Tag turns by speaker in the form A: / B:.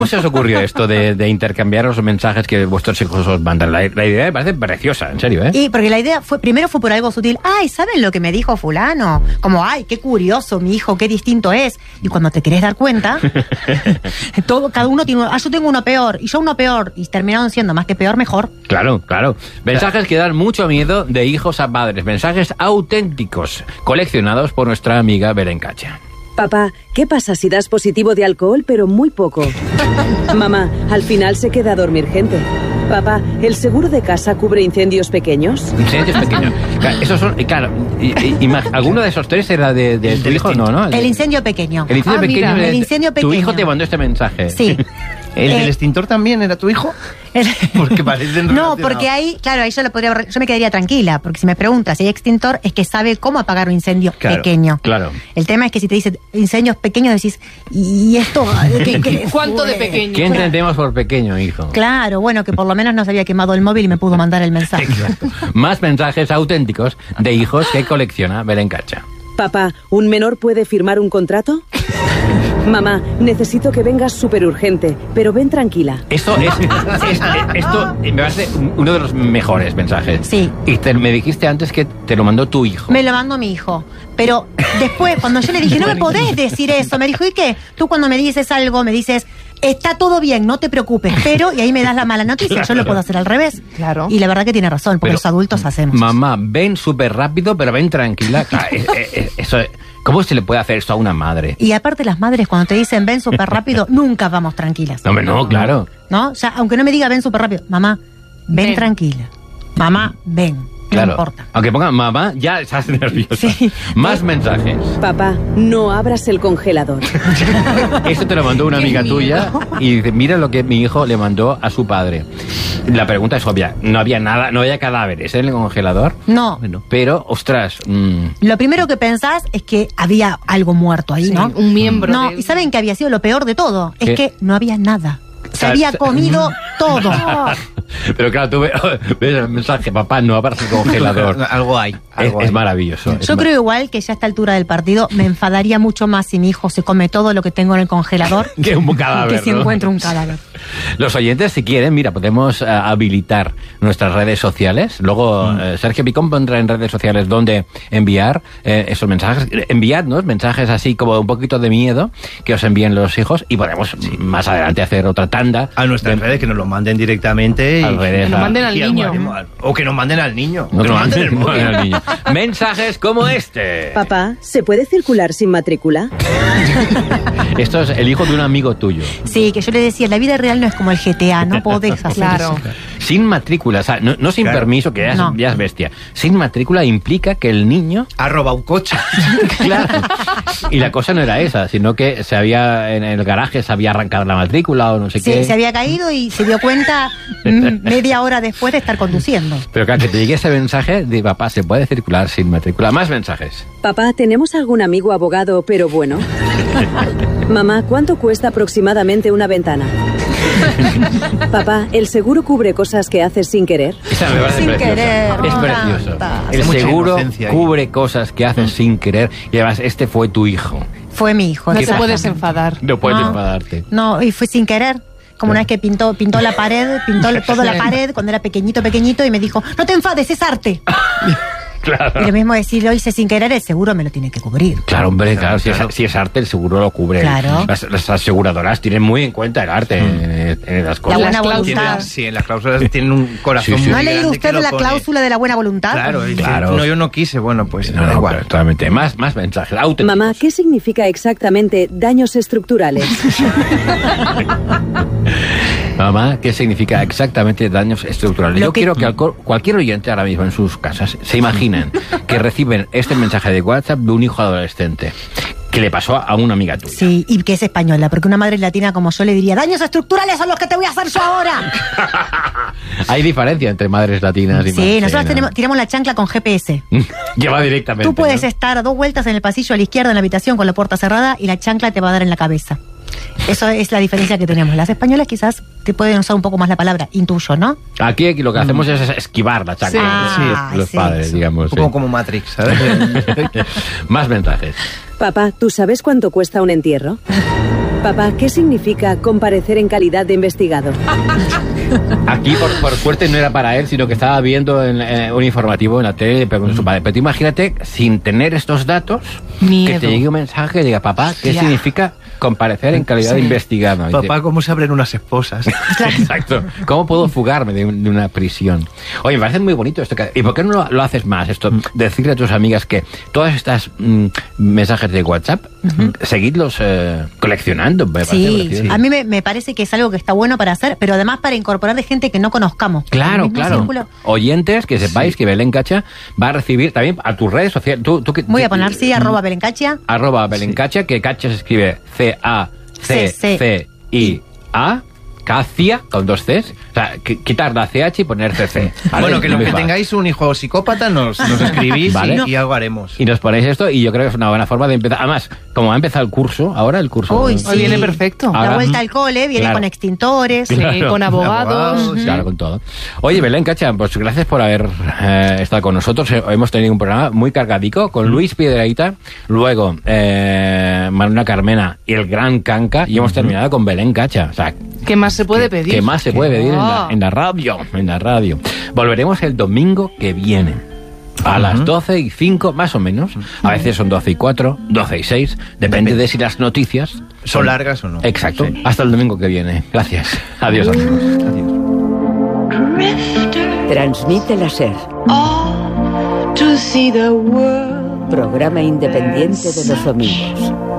A: ¿Cómo se os ocurrió esto de intercambiar los mensajes que vuestros hijos os mandan? La idea me parece preciosa, en serio, ¿eh?
B: Y porque la idea primero fue por algo sutil. Ay, ¿saben lo que me dijo fulano? Como, ay, qué curioso mi hijo, qué distinto es. Y cuando te querés dar cuenta, cada uno tiene yo tengo uno peor, y yo uno peor. Y terminaron siendo más que peor, mejor.
A: Claro. Mensajes que dan mucho miedo de hijos a padres. Mensajes auténticos, coleccionados por nuestra amiga Belén Cacha.
C: Papá, ¿qué pasa si das positivo de alcohol, pero muy poco? Mamá, al final se queda a dormir gente. Papá, ¿el seguro de casa cubre incendios pequeños?
A: Incendios pequeños. Esos son, claro, ¿alguno de esos tres era de tu hijo? No.
B: El incendio pequeño.
A: El incendio pequeño.
B: El incendio pequeño.
A: Tu hijo te mandó este mensaje.
B: Sí.
D: ¿El del extintor también era tu hijo? Porque parecen
B: No, porque ahí yo me quedaría tranquila, porque si me preguntas si hay extintor, es que sabe cómo apagar un incendio pequeño.
A: Claro.
B: El tema es que si te dice incendios pequeños, decís, ¿y esto?
E: ¿Cuánto de pequeño?
A: ¿Qué entendemos por pequeño, hijo?
B: Claro, bueno, que por lo menos no se había quemado el móvil y me pudo mandar el mensaje.
A: Exacto. Más mensajes auténticos de hijos que colecciona Belén Cacha.
C: Papá, ¿un menor puede firmar un contrato? Mamá, necesito que vengas súper urgente, pero ven tranquila.
A: Esto me parece uno de los mejores mensajes.
B: Sí.
A: Y me dijiste antes que te lo mandó tu hijo.
B: Me lo mandó mi hijo. Pero después, cuando yo le dije, no me podés decir eso, me dijo, ¿y qué? Tú cuando me dices algo, me dices, está todo bien, no te preocupes, pero, y ahí me das la mala noticia, claro, yo lo puedo hacer al revés.
E: Claro.
B: Y la verdad que tiene razón, porque los adultos hacemos.
A: Mamá, ven súper rápido, pero ven tranquila. Eso, ¿cómo se le puede hacer esto a una madre?
B: Y aparte las madres, cuando te dicen ven súper rápido, nunca vamos tranquilas.
A: No, claro.
B: ¿No? O sea, aunque no me diga ven súper rápido, mamá, ven tranquila. Mamá, ven.
A: Claro.
B: No importa.
A: Aunque ponga mamá, ya estás nerviosa.
B: Sí.
A: Más mensajes.
C: Papá, no abras el congelador.
A: Esto te lo mandó una amiga tuya y dice, mira lo que mi hijo le mandó a su padre. La pregunta es obvia. No había nada, no había cadáveres en el congelador.
B: No.
A: Bueno, pero, ostras.
B: Lo primero que pensás es que había algo muerto ahí, ¿no?
E: Un miembro.
B: No, ¿y saben que había sido lo peor de todo?
A: ¿Qué?
B: Es que no había nada. Se había comido todo.
A: Pero claro, tú ves el mensaje, papá, no abras el congelador.
D: Algo hay.
A: Es maravilloso.
B: Yo creo igual que ya a esta altura del partido me enfadaría mucho más si mi hijo se come todo lo que tengo en el congelador
A: que un cadáver,
B: que si encuentro un cadáver.
A: Los oyentes, si quieren, mira, podemos habilitar nuestras redes sociales. Luego Sergio Picón pondrá en redes sociales dónde enviar esos mensajes. Enviadnos mensajes así como un poquito de miedo que os envíen los hijos y podemos más adelante hacer otra tanda.
D: A nuestras redes, que nos lo manden directamente.
A: Que
E: nos manden al niño.
D: O que nos manden al niño.
A: No,
D: que nos manden el móvil.
A: al niño. Mensajes como este.
C: Papá, ¿se puede circular sin matrícula?
A: Esto es el hijo de un amigo tuyo.
B: Sí, que yo le decía, la vida real no es como el GTA, no podés hacer
E: Claro.
B: eso.
A: Sin matrícula, o sea, no sin permiso, que ya es bestia. Sin matrícula implica que el niño
D: Ha robado un coche.
A: Claro. Y la cosa no era esa, sino que en el garaje se había arrancado la matrícula o no sé qué.
B: Se había caído y se dio cuenta media hora después de estar conduciendo.
A: Pero claro, que te llegue ese mensaje de papá, se puede circular sin matrícula. Más mensajes.
C: Papá, ¿tenemos algún amigo abogado, pero bueno? Mamá, ¿cuánto cuesta aproximadamente una ventana? Papá, ¿el seguro cubre cosas que haces sin querer?
A: Esa me parece
B: Sin
A: preciosa.
B: querer,
A: Es
B: me
A: precioso.
B: encanta.
A: El
D: Mucha
A: seguro
D: inocencia ahí.
A: cubre cosas que haces sin querer. Y además, este fue tu hijo.
B: Fue mi hijo.
E: No te
B: exactamente.
E: puedes enfadar.
A: No puedes
B: No.
A: enfadarte.
B: No, y fue sin querer. Como una vez que pintó la pared, toda la pared cuando era pequeñito, y me dijo, no te enfades, es arte.
A: Claro.
B: Y lo mismo decir, lo hice sin querer, el seguro me lo tiene que cubrir.
A: Claro, hombre, claro. Si es arte, el seguro lo cubre.
B: Claro.
A: Las aseguradoras tienen muy en cuenta el arte en las cosas.
B: La buena
E: Las
B: voluntad.
D: Sí, en las cláusulas tienen un corazón
A: Sí, sí.
D: muy
B: ¿No ha leído
D: grande
B: usted
D: que lo
B: la
D: pone.
B: cláusula de la buena voluntad?
D: Claro, y dice,
A: Claro.
D: no, yo no quise, bueno, pues da
A: No,
D: igual.
A: pero totalmente. Más mensajes. Auténticos.
C: Mamá, ¿qué significa exactamente daños estructurales?
A: Mamá, ¿qué significa exactamente daños estructurales? Yo quiero que cualquier oyente ahora mismo en sus casas se imaginen que reciben este mensaje de WhatsApp de un hijo adolescente que le pasó a una amiga tuya.
B: Sí, y que es española, porque una madre latina como yo le diría, daños estructurales son los que te voy a hacer yo ahora.
A: Hay diferencia entre madres latinas y
B: Sí, nosotros
A: ¿no?
B: tiramos la chancla con GPS.
A: Lleva directamente.
B: Tú puedes
A: ¿no?
B: estar a 2 vueltas en el pasillo a la izquierda en la habitación con la puerta cerrada y la chancla te va a dar en la cabeza. Eso es la diferencia que tenemos. Las españolas quizás te pueden usar un poco más la palabra, intuyo, ¿no?
A: Aquí lo que hacemos es esquivar la chancla.
B: Sí.
A: Sí, los
B: Sí,
A: padres,
B: sí.
A: digamos.
D: Un poco
A: sí.
D: como Matrix, ¿sabes?
A: Más mensajes.
C: Papá, ¿tú sabes cuánto cuesta un entierro? Papá, ¿qué significa comparecer en calidad de investigado?
A: Aquí, por suerte, no era para él, sino que estaba viendo un informativo en la tele con su padre. Pero tú imagínate, sin tener estos datos,
E: Miedo.
A: que te llegue un mensaje y diga, papá, ¿qué significa comparecer en calidad de investigado? Y
D: Papá, ¿cómo se abren unas esposas?
A: Exacto. ¿Cómo puedo fugarme de una prisión? Oye, me parece muy bonito esto. ¿Y por qué no lo haces más? Esto, decirle a tus amigas que todas estas mensajes de WhatsApp, seguidlos coleccionando. Me parece
B: Sí,
A: precioso.
B: a mí me parece que es algo que está bueno para hacer, pero además para incorporar de gente que no conozcamos. El
A: Claro,
B: mismo
A: claro.
B: círculo.
A: Oyentes, que sepáis que Belén Cacha va a recibir también a tus redes sociales.
B: Voy a poner, sí, @Belencacha.
A: Belén Cacha, que Cacha se escribe C-A-C-C-I-A, Cacia, con 2 Cs. O sea, quitar la CH y poner CC. ¿vale?
D: Bueno, que
A: No
D: los
A: me
D: que
A: va.
D: tengáis un hijo psicópata nos escribís
A: Vale.
D: y algo haremos.
A: Y nos ponéis esto y yo creo que es una buena forma de empezar. Además, como ha empezado el curso, ahora el curso...
B: Uy,
E: Hoy
B: sí.
E: viene perfecto.
A: Ahora-
B: La vuelta al cole, viene
A: Claro.
B: con extintores.
E: Sí,
A: Claro.
E: con abogados.
A: Claro, con todo. Oye, Belén Cacha, pues gracias por haber estado con nosotros. Hemos tenido un programa muy cargadico con Luis Piedrahita, luego Manuela Carmena y el gran Canca, y hemos terminado con Belén Cacha. O sea,
E: ¿Qué más se puede pedir?
A: ¿qué más se puede pedir en la radio? En la radio. Volveremos el domingo que viene. A las 12:05, más o menos. A veces son 12:04, 12:06. Depende de si las noticias
D: ¿Son largas o no?
A: Exacto.
D: Sí.
A: Hasta el domingo que viene. Gracias. Adiós, amigos.
D: Adiós.
F: Transmite la SER,
G: to see the world.
F: programa independiente de los domingos.